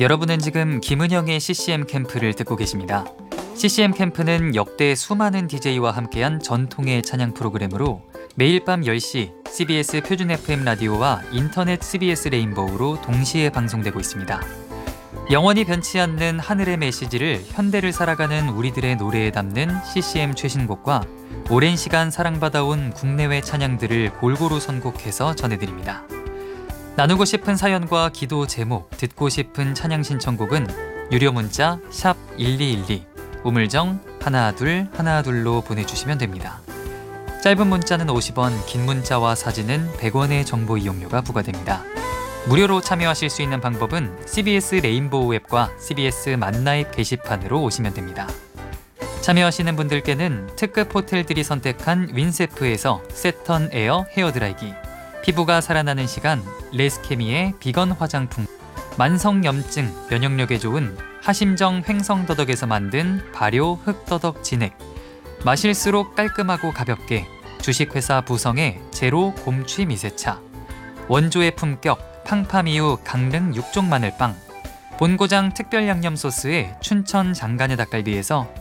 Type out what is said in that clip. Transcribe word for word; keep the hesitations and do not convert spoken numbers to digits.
여러분은 지금 김은영의 씨씨엠 캠프를 듣고 계십니다. 씨씨엠 캠프는 역대 수많은 디제이와 함께한 전통의 찬양 프로그램으로 매일 밤 열 시 씨비에스 표준 에프엠 라디오와 인터넷 씨비에스 레인보우로 동시에 방송되고 있습니다. 영원히 변치 않는 하늘의 메시지를 현대를 살아가는 우리들의 노래에 담는 씨씨엠 최신곡과 오랜 시간 사랑받아온 국내외 찬양들을 골고루 선곡해서 전해드립니다. 나누고 싶은 사연과 기도 제목, 듣고 싶은 찬양 신청곡은 유료 문자 샵 일이일이, 우물정 하나 둘 하나 둘로 보내주시면 됩니다. 짧은 문자는 오십 원, 긴 문자와 사진은 백 원의 정보 이용료가 부과됩니다. 무료로 참여하실 수 있는 방법은 씨비에스 레인보우 앱과 씨비에스 만나입 게시판으로 오시면 됩니다. 참여하시는 분들께는 특급 호텔들이 선택한 윈세프에서 세턴 에어 헤어드라이기, 피부가 살아나는 시간 레스케미의 비건 화장품, 만성염증, 면역력에 좋은 하심정 횡성더덕에서 만든 발효 흑더덕 진액, 마실수록 깔끔하고 가볍게 주식회사 부성의 제로 곰취 미세차, 원조의 품격 팡파미우 강릉 육종 마늘빵, 본고장 특별 양념 소스의 춘천 장간의 닭갈비에서